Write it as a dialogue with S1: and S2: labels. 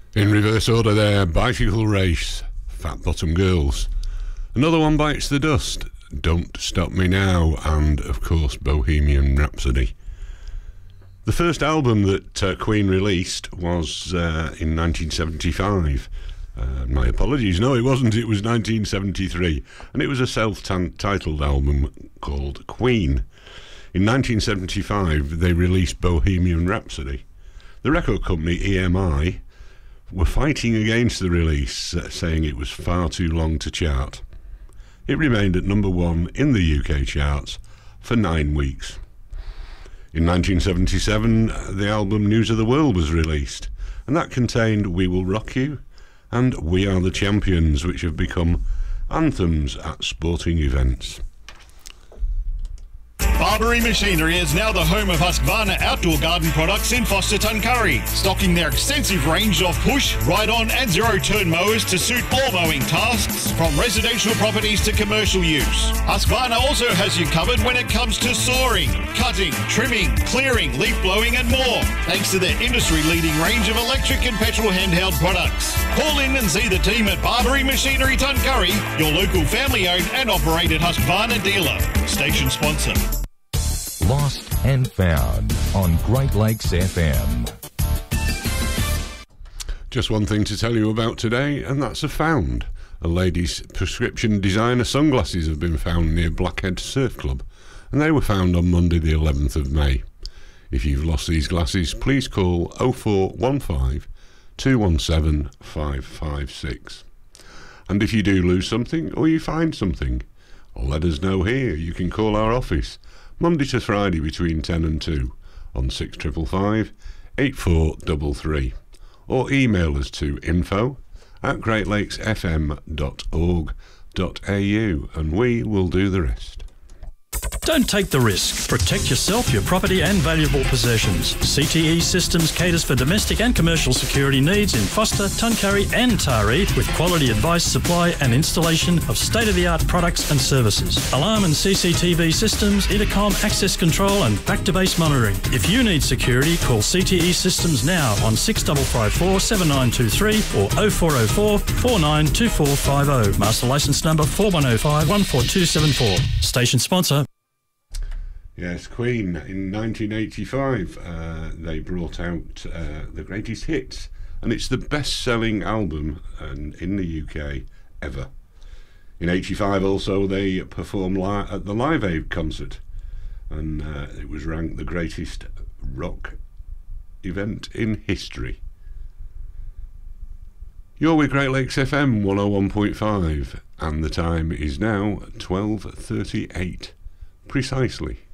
S1: In reverse order there, Bicycle Race, Fat Bottom Girls. Another one bites the dust, Don't Stop Me Now, and of course Bohemian Rhapsody. The first album that Queen released was in 1975. My apologies, no it wasn't, it was 1973, and it was a self-titled album called Queen. In 1975 they released Bohemian Rhapsody. The record company EMI were fighting against the release, saying it was far too long to chart. It remained at number 1 in the UK charts for 9 weeks. In 1977, the album News of the World was released, and that contained We Will Rock You and We Are the Champions, which have become anthems at sporting events.
S2: Barbary Machinery is now the home of Husqvarna outdoor garden products in Foster Tuncurry, stocking their extensive range of push, ride-on and zero-turn mowers to suit all mowing tasks, from residential properties to commercial use. Husqvarna also has you covered when it comes to sawing, cutting, trimming, clearing, leaf blowing and more, thanks to their industry-leading range of electric and petrol handheld products. Call in and see the team at Barbary Machinery Tuncurry, your local family-owned and operated Husqvarna dealer. Station sponsor.
S3: Lost and Found on Great Lakes FM.
S1: Just one thing to tell you about today, and that's a found. A lady's prescription designer sunglasses have been found near Blackhead Surf Club, and they were found on Monday the 11th of May. If you've lost these glasses, please call 0415 217 556. And if you do lose something or you find something, let us know here. You can call our office Monday to Friday between 10 and 2 on 6555 8433, or email us to info@greatlakesfm.org.au and we will do the rest.
S4: Don't take the risk. Protect yourself, your property and valuable possessions. CTE Systems caters for domestic and commercial security needs in Foster, Tuncurry and Taree, with quality advice, supply and installation of state-of-the-art products and services. Alarm and CCTV systems, intercom, access control and back-to-base monitoring. If you need security, call CTE Systems now on 6554 7923 or 0404 492450. Master licence number 4105 14274. Station sponsor.
S1: Yes, Queen. In 1985, they brought out the greatest hits, and it's the best-selling album in the UK ever. In 85 also, they performed at the Live Aid concert, and it was ranked the greatest rock event in history. You're with Great Lakes FM 101.5, and the time is now 12:38 precisely.